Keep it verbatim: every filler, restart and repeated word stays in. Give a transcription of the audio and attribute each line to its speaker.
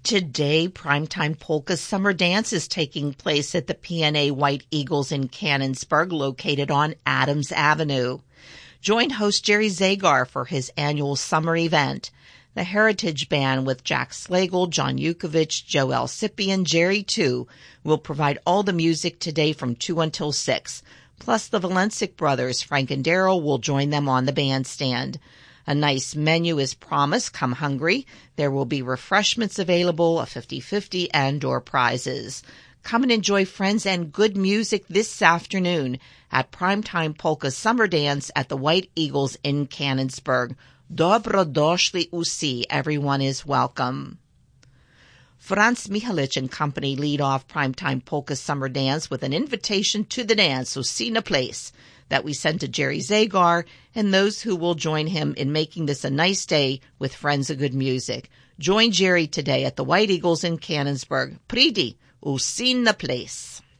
Speaker 1: Today, Primetime Polka Summer Dance is taking place at the P N A White Eagles in Canonsburg, located on Adams Avenue. Join host Jerry Zagar for his annual summer event. The Heritage Band with Jack Slagle, John Yukovich, Joe Alcipi, and Jerry too will provide all the music today from two until six. Plus, the Valencic brothers, Frank and Daryl, will join them on the bandstand. A nice menu is promised. Come hungry. There will be refreshments available, a fifty-fifty, and door prizes. Come and enjoy friends and good music this afternoon at Primetime Polka Summer Dance at the White Eagles in Canonsburg. Dobro doszli usi. Everyone is welcome. Franz Mihalic and company lead off Primetime Polka Summer Dance with an invitation to the dance, Usi na place, that we sent to Jerry Zagar and those who will join him in making this a nice day with friends of good music. Join Jerry today at the White Eagles in Canonsburg. Pridi, Usi na place.